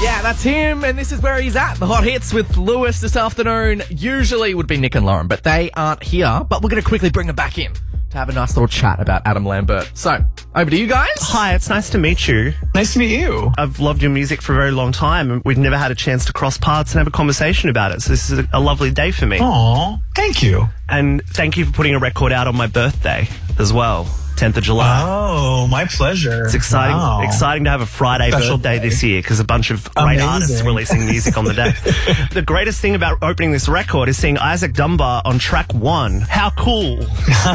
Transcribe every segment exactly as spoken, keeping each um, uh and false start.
Yeah, that's him, and this is where he's at. The Hot Hits with Lewis this afternoon. Usually would be Nick and Lauren, but they aren't here. But we're going to quickly bring them back in to have a nice little chat about Adam Lambert. So, over to you guys. Hi, it's nice to meet you. Nice to meet you. I've loved your music for a very long time, and we've never had a chance to cross paths and have a conversation about it. So this is a, a lovely day for me. Aw, thank you. And thank you for putting a record out on my birthday as well. tenth of July. Oh, my pleasure. It's exciting Wow. exciting to have a Friday Special birthday day. this year because a bunch of great Amazing. artists releasing music on the day. The greatest thing about opening this record is seeing Isaac Dunbar on track one. How cool.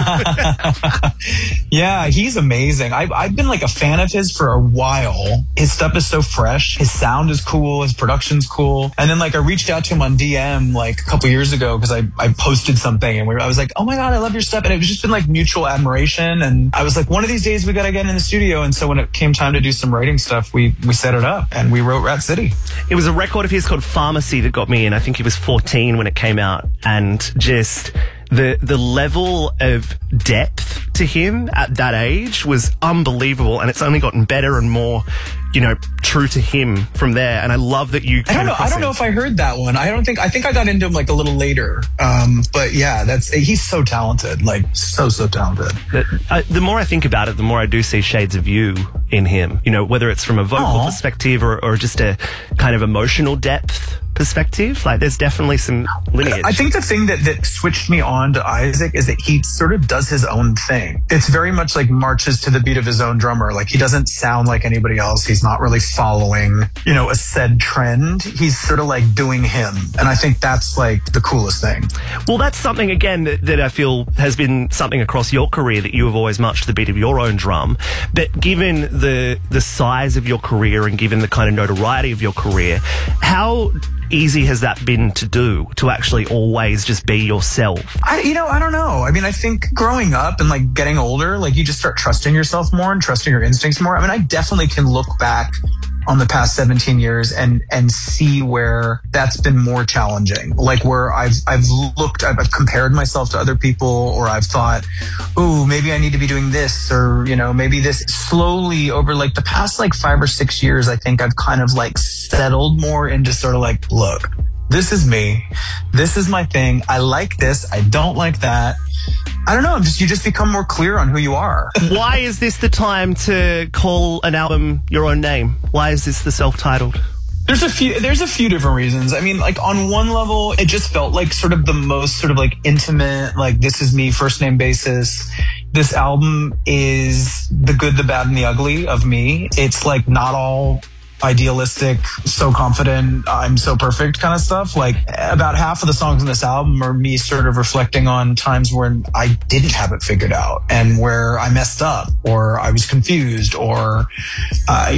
Yeah, he's amazing. I've, I've been like a fan of his for a while. His stuff is so fresh. His sound is cool. His production's cool. And then like I reached out to him on D M like a couple years ago because I, I posted something and we were, I was like, oh my God, I love your stuff. And it's just been like mutual admiration. And I was like, one of these days we got to get in the studio. And so when it came time to do some writing stuff, we, we set it up and we wrote Rat City. It was a record of his called Pharmacy that got me in. I think he was fourteen when it came out. And just the the level of depth to him at that age was unbelievable. And it's only gotten better and more, you know, true to him from there. And I love that you I don't know. I don't know if I heard that one. I don't think, I think I got into him like a little later. Um, but yeah, that's, he's so talented. Like so, so talented. The, uh, the more I think about it, the more I do see shades of you in him, you know, whether it's from a vocal Aww. perspective or, or just a kind of emotional depth perspective. Like there's definitely some lineage. I think the thing that, that switched me on to Isaac is that he sort of does his own thing. It's very much like marches to the beat of his own drummer. Like he doesn't sound like anybody else. He's not really following, you know, a said trend. He's sort of like doing him. And I think that's like the coolest thing. Well, that's something, again, that, that I feel has been something across your career that you have always marched to the beat of your own drum. But given the the size of your career and given the kind of notoriety of your career, how easy has that been to do, to actually always just be yourself? I, you know, I don't know. I mean, I think growing up and like getting older, like you just start trusting yourself more and trusting your instincts more. I mean, I definitely can look back on the past seventeen years and and see where that's been more challenging. Like where I've I've looked, I've, I've compared myself to other people, or I've thought, ooh, maybe I need to be doing this, or you know, maybe this. Slowly over like the past like five or six years, I think I've kind of like settled more into sort of like, look, this is me, this is my thing. I like this, I don't like that. I don't know. Just you just become more clear on who you are. Why is this the time to call an album your own name? Why is this the self-titled? There's a few, there's a few different reasons. I mean, like on one level, it just felt like sort of the most sort of like intimate, like this is me, first name basis. This album is the good, the bad, and the ugly of me. It's like not all idealistic, so confident, I'm so perfect kind of stuff. Like about half of the songs on this album are me sort of reflecting on times when I didn't have it figured out and where I messed up or I was confused or uh,